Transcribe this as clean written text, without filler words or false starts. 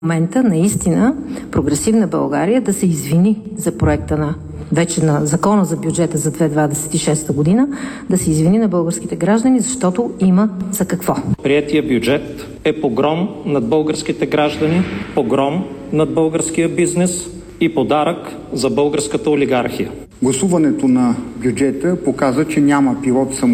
момента наистина Прогресивна България да се извини за проекта на Закона за бюджета за 2026 година, да се извини на българските граждани, защото има за какво. Приетия бюджет е погром над българските граждани, погром над българския бизнес и подарък за българската олигархия. Гласуването на бюджета показа, че няма пилот